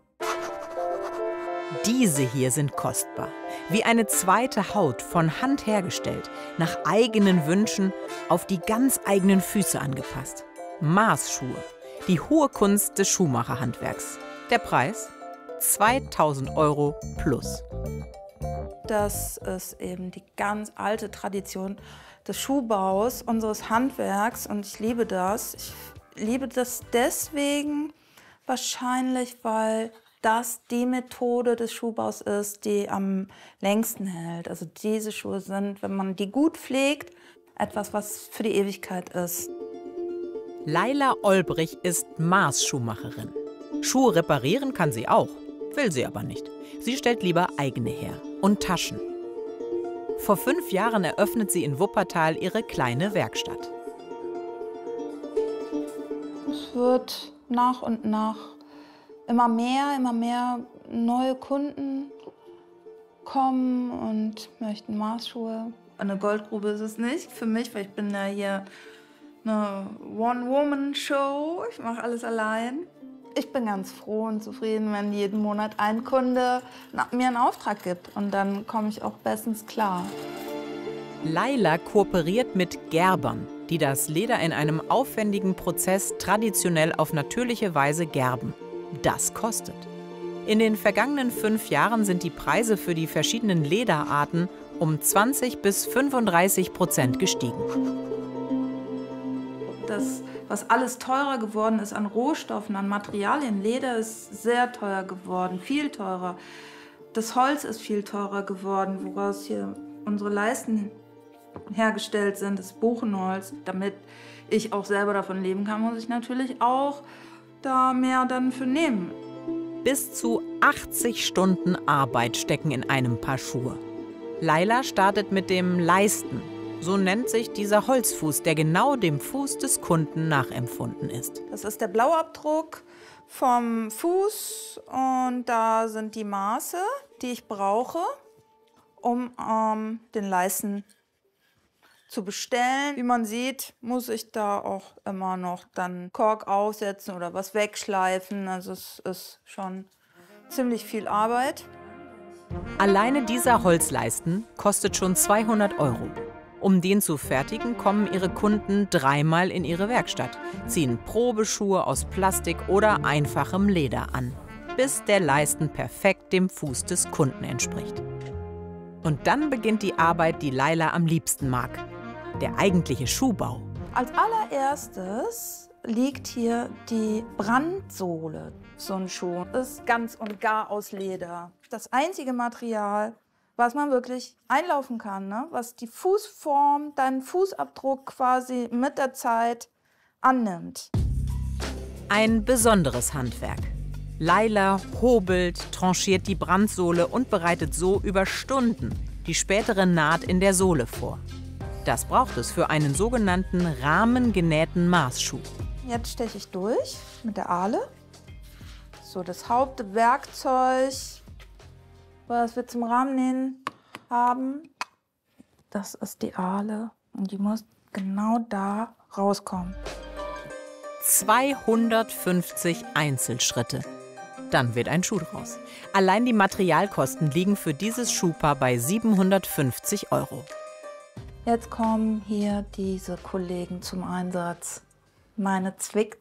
Diese hier sind kostbar. Wie eine zweite Haut, von Hand hergestellt, nach eigenen Wünschen, auf die ganz eigenen Füße angepasst. Maßschuhe, die hohe Kunst des Schuhmacherhandwerks. Der Preis? 2000 Euro plus. Das ist eben die ganz alte Tradition des Schuhbaus, unseres Handwerks, und ich liebe das. Ich liebe das deswegen wahrscheinlich, weil das die Methode des Schuhbaus ist, die am längsten hält. Also diese Schuhe sind, wenn man die gut pflegt, etwas, was für die Ewigkeit ist. Laila Olbrich ist Maßschuhmacherin. Schuhe reparieren kann sie auch, will sie aber nicht. Sie stellt lieber eigene her und Taschen. Vor 5 Jahren eröffnet sie in Wuppertal ihre kleine Werkstatt. Es wird nach und nach immer mehr neue Kunden kommen und möchten Maßschuhe. Eine Goldgrube ist es nicht für mich, weil ich bin ja hier eine One-Woman-Show. Ich mache alles allein. Ich bin ganz froh und zufrieden, wenn jeden Monat ein Kunde mir einen Auftrag gibt. Und dann komme ich auch bestens klar. Laila kooperiert mit Gerbern, die das Leder in einem aufwendigen Prozess traditionell auf natürliche Weise gerben. Das kostet. In den vergangenen 5 Jahren sind die Preise für die verschiedenen Lederarten um 20 bis 35% gestiegen. Das, was alles teurer geworden ist an Rohstoffen, an Materialien, Leder ist sehr teuer geworden, viel teurer. Das Holz ist viel teurer geworden, woraus hier unsere Leisten hergestellt sind, das Buchenholz. Damit ich auch selber davon leben kann, muss ich natürlich auch da mehr dann für nehmen. Bis zu 80 Stunden Arbeit stecken in einem Paar Schuhe. Laila startet mit dem Leisten. So nennt sich dieser Holzfuß, der genau dem Fuß des Kunden nachempfunden ist. Das ist der Blauabdruck vom Fuß und da sind die Maße, die ich brauche, um den Leisten zu bestellen. Wie man sieht, muss ich da auch immer noch dann Kork aufsetzen oder was wegschleifen. Also es ist schon ziemlich viel Arbeit. Alleine dieser Holzleisten kostet schon 200 Euro. Um den zu fertigen, kommen ihre Kunden 3-mal in ihre Werkstatt, ziehen Probeschuhe aus Plastik oder einfachem Leder an, bis der Leisten perfekt dem Fuß des Kunden entspricht. Und dann beginnt die Arbeit, die Laila am liebsten mag. Der eigentliche Schuhbau. Als allererstes liegt hier die Brandsohle. So ein Schuh ist ganz und gar aus Leder. Das einzige Material, was man wirklich einlaufen kann, ne? Was die Fußform, deinen Fußabdruck quasi mit der Zeit annimmt. Ein besonderes Handwerk. Laila hobelt, tranchiert die Brandsohle und bereitet so über Stunden die spätere Naht in der Sohle vor. Das braucht es für einen sogenannten rahmengenähten Maßschuh. Jetzt steche ich durch mit der Ahle. So, das Hauptwerkzeug, was wir zum Rahmennähen haben, das ist die Ahle. Und die muss genau da rauskommen. 250 Einzelschritte. Dann wird ein Schuh draus. Allein die Materialkosten liegen für dieses Schuhpaar bei 750 €. Jetzt kommen hier diese Kollegen zum Einsatz. Meine Zwick